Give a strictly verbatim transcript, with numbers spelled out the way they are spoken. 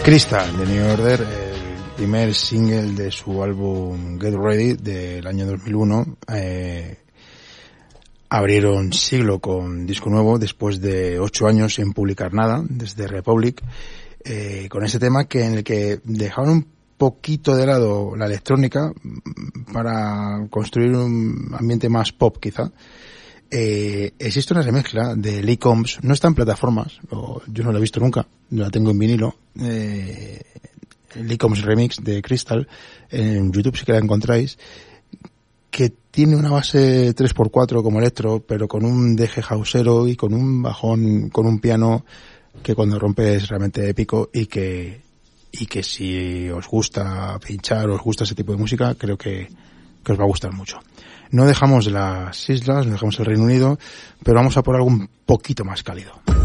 Crystal de New Order, el primer single de su álbum Get Ready del año dos mil uno. Eh, abrieron siglo con disco nuevo después de ocho años sin publicar nada, desde Republic, eh, con ese tema que en el que dejaron un poquito de lado la electrónica para construir un ambiente más pop quizá. Eh, existe una remezcla de Lee Combs, no está en plataformas, o yo no la he visto nunca, la tengo en vinilo, eh, Lee Combs Remix de Crystal, en YouTube sí que la encontráis, que tiene una base tres por cuatro como electro, pero con un deje houseero y con un bajón, con un piano que cuando rompe es realmente épico y que, y que si os gusta pinchar, os gusta ese tipo de música, creo que, que os va a gustar mucho. No dejamos las islas, no dejamos el Reino Unido, pero vamos a por algo un poquito más cálido.